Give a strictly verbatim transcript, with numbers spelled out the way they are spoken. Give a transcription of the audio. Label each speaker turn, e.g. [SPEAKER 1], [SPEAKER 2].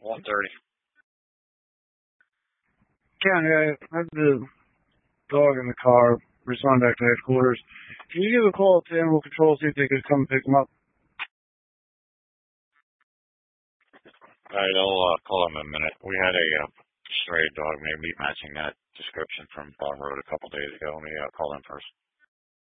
[SPEAKER 1] one thirty.
[SPEAKER 2] County, I have the dog in the car. Respond back to headquarters. Can you give a call to animal control, see if they could come pick him up?
[SPEAKER 1] All right, I'll uh, call him in a minute. We had a uh, stray dog, maybe matching that description from Bar Road a couple days ago. Let me uh, call him first.